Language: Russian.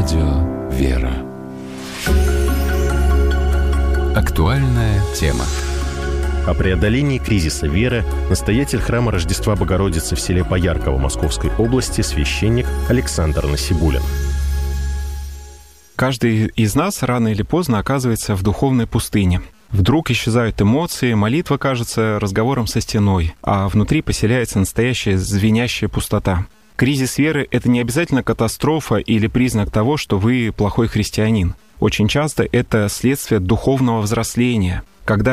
Радио «Вера». Актуальная тема. О преодолении кризиса веры настоятель храма Рождества Богородицы в селе Поярково Московской области священник Александр Насибулин. Каждый из нас рано или поздно оказывается в духовной пустыне. Вдруг исчезают эмоции, молитва кажется разговором со стеной, а внутри поселяется настоящая звенящая пустота. Кризис веры — это не обязательно катастрофа или признак того, что вы плохой христианин. Очень часто это следствие духовного взросления, когда